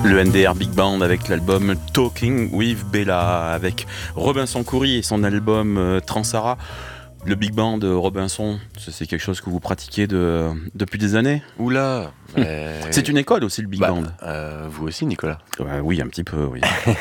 Le NDR Big Band avec l'album Talking with Bella, avec Robinson Coury et son album Transara. Le Big Band de Robinson, c'est quelque chose que vous pratiquez depuis des années? Oula C'est une école aussi, le Big Band. Vous aussi, Nicolas. Oui, un petit peu, oui.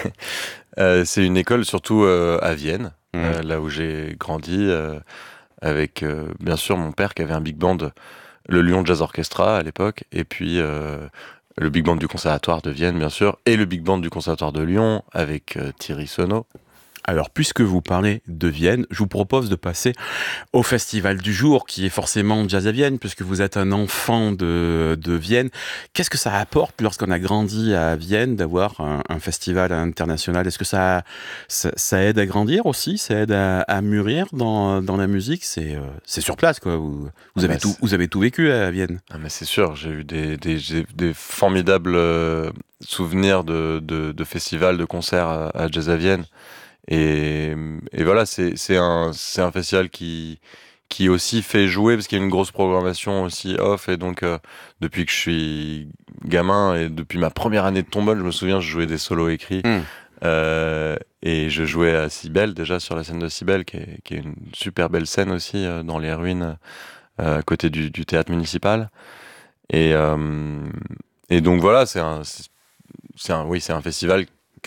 C'est une école surtout à Vienne, Mmh. là où j'ai grandi, avec bien sûr mon père qui avait un big band, le Lyon Jazz Orchestra à l'époque, et puis le big band du Conservatoire de Vienne, bien sûr, et le big band du Conservatoire de Lyon avec Thierry Sonneau. Alors, puisque vous parlez de Vienne, je vous propose de passer au festival du jour, qui est forcément Jazz à Vienne, puisque vous êtes un enfant de Vienne. Qu'est-ce que ça apporte lorsqu'on a grandi à Vienne d'avoir un festival international? Est-ce que ça aide à grandir aussi? Ça aide à mûrir dans la musique? C'est sur place, quoi. Vous avez vous avez tout vécu à Vienne. Ah mais c'est sûr, j'ai eu des formidables souvenirs de festivals, de concerts à Jazz à Vienne. Et voilà, c'est un festival qui aussi fait jouer, parce qu'il y a une grosse programmation aussi off, et donc depuis que je suis gamin, et depuis ma première année de trombone, je me souviens, je jouais des solos écrits, Mmh. et je jouais à Cybèle, déjà sur la scène de Cybèle, qui est une super belle scène aussi, dans les ruines, à côté du théâtre municipal. Et, et donc voilà, c'est un festival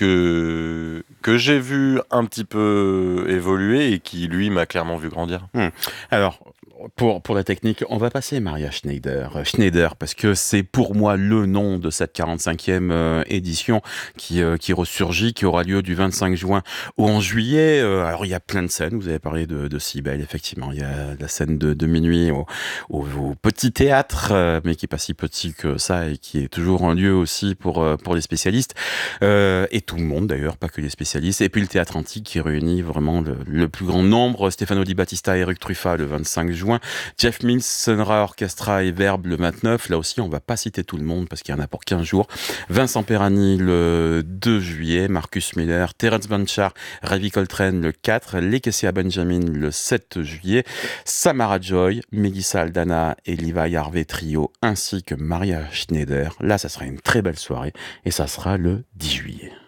que j'ai vu un petit peu évoluer et qui, lui, m'a clairement vu grandir. Alors, pour la technique, on va passer Maria Schneider. Schneider, parce que c'est pour moi le nom de cette 45e édition qui ressurgit, qui aura lieu du 25 juin au 11 juillet. Alors, il y a plein de scènes. Vous avez parlé de Cybèle, effectivement. Il y a la scène de minuit au petit théâtre, mais qui n'est pas si petit que ça et qui est toujours un lieu aussi pour les spécialistes. Et tout le monde, d'ailleurs, pas que les spécialistes. Et puis le théâtre antique qui réunit vraiment le plus grand nombre. Stefano Di Battista et Eric Truffat le 25 juin. Jeff Mills, Sonra Orchestra et Verbe le 29. Là aussi, on va pas citer tout le monde parce qu'il y en a pour 15 jours. Vincent Perani le 2 juillet. Marcus Miller, Terence Blanchard, Ravi Coltrane le 4. Lekessia Benjamin le 7 juillet. Samara Joy, Melissa Aldana et Levi Harvey Trio, ainsi que Maria Schneider. Là, ça sera une très belle soirée et ça sera le 10 juillet.